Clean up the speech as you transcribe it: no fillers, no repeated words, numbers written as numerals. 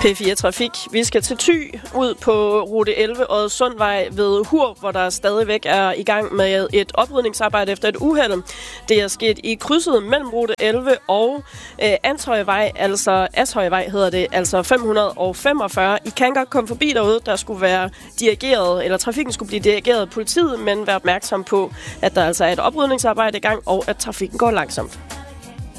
P4 Trafik. Vi skal til Thy ud på rute 11 Oddesundvej ved Hur, hvor der stadigvæk er i gang med et oprydningsarbejde efter et uheld. Det er sket i krydset mellem rute 11 og Ashøjvej, altså Ashøjvej hedder det, altså 545. I kan godt komme forbi derude, der skulle være dirigeret, eller trafikken skulle blive dirigeret af politiet, men vær opmærksom på, at der altså er et oprydningsarbejde i gang, og at trafikken går langsomt.